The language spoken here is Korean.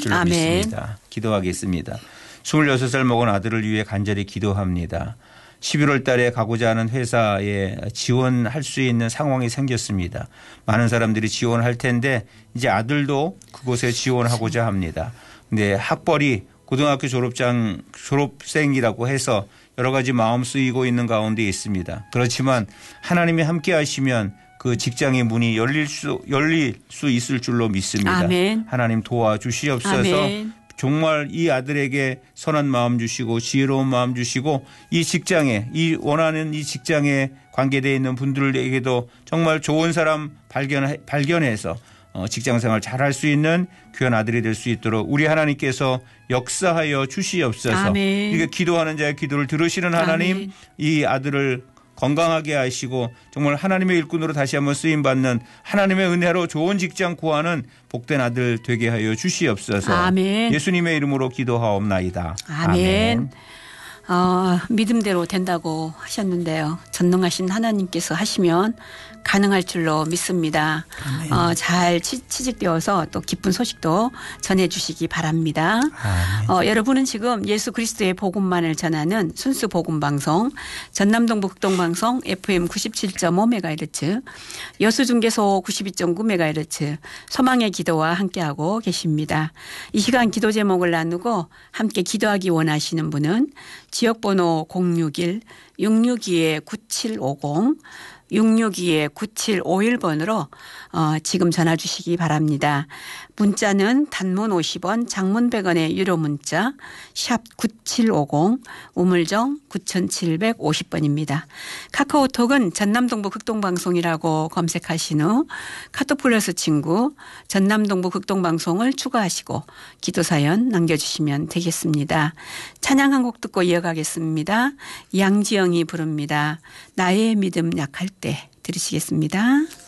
줄로 아멘. 믿습니다. 기도하겠습니다. 26살 먹은 아들을 위해 간절히 기도합니다. 11월 달에 가고자 하는 회사에 지원할 수 있는 상황이 생겼습니다. 많은 사람들이 지원할 텐데 이제 아들도 그곳에 지원하고자 합니다. 근데 학벌이 고등학교 졸업생이라고 해서 여러 가지 마음 쓰이고 있는 가운데 있습니다. 그렇지만 하나님이 함께 하시면 그 직장의 문이 열릴 수 있을 줄로 믿습니다. 아멘. 하나님 도와주시옵소서. 아멘. 정말 이 아들에게 선한 마음 주시고 지혜로운 마음 주시고 이 직장에 원하는 이 직장에 관계되어 있는 분들에게도 정말 좋은 사람 발견해서 직장생활 잘할 수 있는 귀한 아들이 될 수 있도록 우리 하나님께서 역사하여 주시옵소서. 아멘. 이게 기도하는 자의 기도를 들으시는 하나님 아멘. 이 아들을 건강하게 하시고 정말 하나님의 일꾼으로 다시 한번 쓰임받는 하나님의 은혜로 좋은 직장 구하는 복된 아들 되게 하여 주시옵소서. 아멘. 예수님의 이름으로 기도하옵나이다. 아멘. 믿음대로 된다고 하셨는데요. 전능하신 하나님께서 하시면 가능할 줄로 믿습니다. 잘 취직되어서 또 기쁜 소식도 전해주시기 바랍니다. 여러분은 지금 예수 그리스도의 복음만을 전하는 순수 복음방송 전남동부 극동방송 FM 97.5MHz 여수중계소 92.9MHz 소망의 기도와 함께하고 계십니다. 이 시간 기도 제목을 나누고 함께 기도하기 원하시는 분은 지역번호 061-662-9750 662-9751번으로 지금 전화 주시기 바랍니다. 문자는 단문 50원, 장문 100원의 유료 문자 샵 9750 우물정 9750번입니다. 카카오톡은 전남동부 극동방송이라고 검색하신 후 카톡 플러스 친구 전남동부 극동방송을 추가하시고 기도사연 남겨주시면 되겠습니다. 찬양 한 곡 듣고 이어가겠습니다. 양지영이 부릅니다. 나의 믿음 약할 때 들으시겠습니다.